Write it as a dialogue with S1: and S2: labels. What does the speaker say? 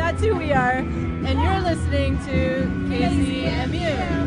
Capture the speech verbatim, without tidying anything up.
S1: that's who we are. And you're listening to K C M U.